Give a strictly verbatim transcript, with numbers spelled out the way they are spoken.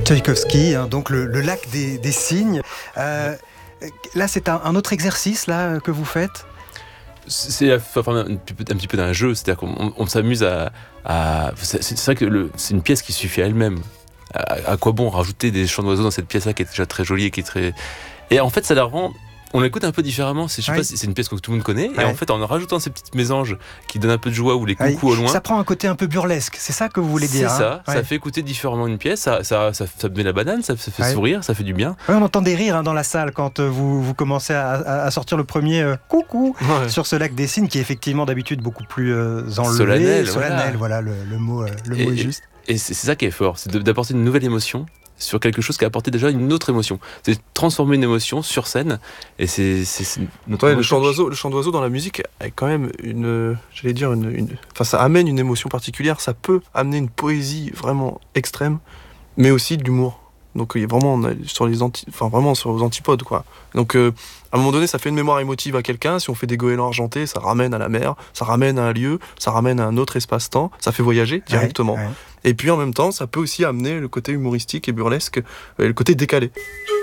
Tchaïkovski, hein, donc le, le lac des, des cygnes. Euh, là, c'est un, un autre exercice là que vous faites. C'est enfin, un, un petit peu d'un jeu, c'est-à-dire qu'on on s'amuse à. à c'est, c'est vrai que le, c'est une pièce qui suffit à elle-même. À, à quoi bon rajouter des chants d'oiseaux dans cette pièce-là qui est déjà très jolie et qui est très. Et en fait, ça la rend. On l'écoute un peu différemment. C'est, je sais oui. pas, c'est une pièce que tout le monde connaît. Ouais. Et en fait, en rajoutant ces petites mésanges qui donnent un peu de joie ou les coucous oui. au loin. Ça prend un côté un peu burlesque. C'est ça que vous voulez dire. C'est ça. Hein, ça ouais. fait écouter différemment une pièce. Ça, ça, ça, ça met la banane. Ça, ça fait ouais. sourire. Ça fait du bien. Ouais, on entend des rires hein, dans la salle quand euh, vous, vous commencez à, à, à sortir le premier euh, coucou Ouais. sur ce lac des cygnes qui est effectivement d'habitude beaucoup plus euh, enlevé, Solennel, solennel. voilà, Voilà, le, le mot, euh, le et, mot est juste. Et c'est, c'est ça qui est fort. C'est de, d'apporter une nouvelle émotion sur quelque chose qui a apporté déjà une autre émotion. C'est transformer une émotion sur scène, et c'est, c'est, c'est notre ouais, le chant d'oiseau, le chant d'oiseau dans la musique a quand même une, j'allais dire une, une, enfin ça amène une émotion particulière, ça peut amener une poésie vraiment extrême, mais aussi de l'humour. Donc il y a vraiment on a sur les anti, enfin vraiment sur les antipodes quoi. Donc euh, à un moment donné, ça fait une mémoire émotive à quelqu'un. Si on fait des goélands argentés, ça ramène à la mer, ça ramène à un lieu, ça ramène à un autre espace-temps, ça fait voyager directement. Ouais, ouais. Et puis en même temps, ça peut aussi amener le côté humoristique et burlesque, le côté décalé.